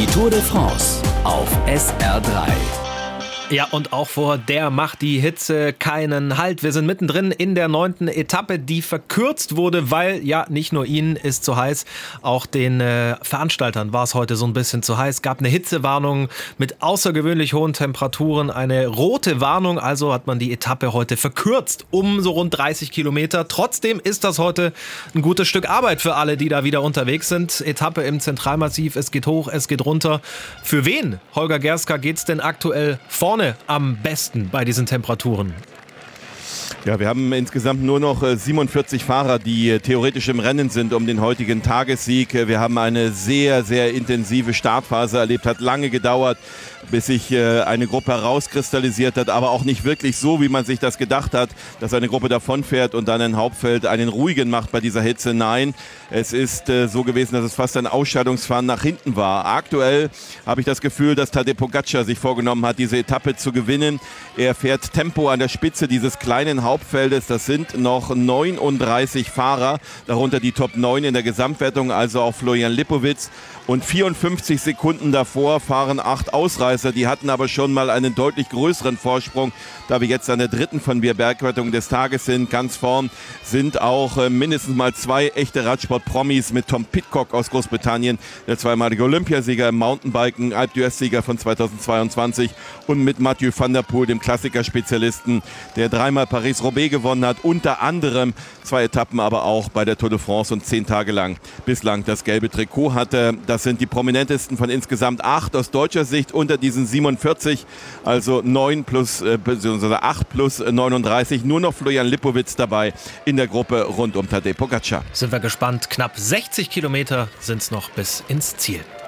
Die Tour de France auf SR3. Ja, und auch vor der macht die Hitze keinen Halt. Wir sind mittendrin in der 9. Etappe, die verkürzt wurde, weil ja nicht nur ihnen ist zu heiß, auch den Veranstaltern war es heute so ein bisschen zu heiß. Es gab eine Hitzewarnung mit außergewöhnlich hohen Temperaturen, eine rote Warnung, also hat man die Etappe heute verkürzt um so rund 30 Kilometer. Trotzdem ist das heute ein gutes Stück Arbeit für alle, die da wieder unterwegs sind. Etappe im Zentralmassiv, es geht hoch, es geht runter. Für wen, Holger Gerska, geht's denn aktuell vorne am besten bei diesen Temperaturen? Ja, wir haben insgesamt nur noch 47 Fahrer, die theoretisch im Rennen sind um den heutigen Tagessieg. Wir haben eine sehr, sehr intensive Startphase erlebt, hat lange gedauert, bis sich eine Gruppe herauskristallisiert hat, aber auch nicht wirklich so, wie man sich das gedacht hat, dass eine Gruppe davonfährt und dann in Hauptfeld einen ruhigen macht bei dieser Hitze. Nein, es ist so gewesen, dass es fast ein Ausscheidungsfahren nach hinten war. Aktuell habe ich das Gefühl, dass Tadej Pogačar sich vorgenommen hat, diese Etappe zu gewinnen. Er fährt Tempo an der Spitze dieses kleinen Hauptfeldes. Das sind noch 39 Fahrer, darunter die Top 9 in der Gesamtwertung, also auch Florian Lipowitz. Und 54 Sekunden davor fahren 8 Ausreißer. Die hatten aber schon mal einen deutlich größeren Vorsprung. Da wir jetzt an der dritten von vier Bergwertungen des Tages sind, ganz vorn sind auch mindestens mal 2 echte Radsport-Promis mit Tom Pidcock aus Großbritannien, der zweimalige Olympiasieger im Mountainbiken, Alpe d'Huez-Sieger von 2022, und mit Mathieu van der Poel, dem Klassikerspezialisten, der 3-mal Paris-Roubaix gewonnen hat, unter anderem 2 Etappen aber auch bei der Tour de France und 10 Tage lang bislang das gelbe Trikot hatte. Das sind die prominentesten von insgesamt 8 aus deutscher Sicht unter diesen 47, also 9 plus, beziehungsweise 8 plus 39. Nur noch Florian Lipowitz dabei in der Gruppe rund um Tadej Pogačar. Sind wir gespannt. Knapp 60 Kilometer sind es noch bis ins Ziel.